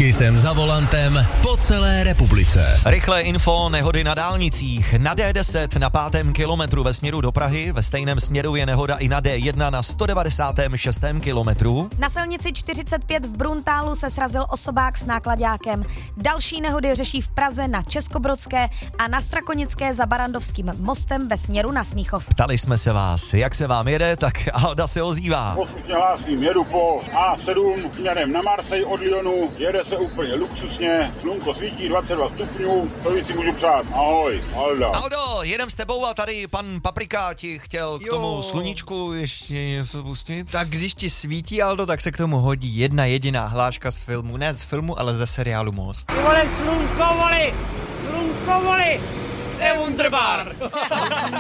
Kysem za volantem po celé republice. Rychlé info, nehody na dálnicích. Na D10 na 5. kilometru ve směru do Prahy, ve stejném směru je nehoda i na D1 na 196. kilometru. Na silnici 45 v Bruntálu se srazil osobák s náklaďákem. Další nehody řeší v Praze na Českobrodské a na Strakonické za Barandovským mostem ve směru na Smíchov. Ptali jsme se vás, jak se vám jede, tak Alda se ozývá. Poslušně hlásím, jedu po A7 směrem na Marseille od Lyonu, jede se úplně luxusně, slunko svítí 22 stupňů, co víc si můžu přát. Ahoj, Alda. Aldo, jedem s tebou a tady pan Paprika ti chtěl k tomu sluníčku ještě něco pustit. Tak když ti svítí, Aldo, tak se k tomu hodí jedna jediná hláška z filmu, ne z filmu, ale ze seriálu Most. Ty vole, slunko, vole, je Wunderbar.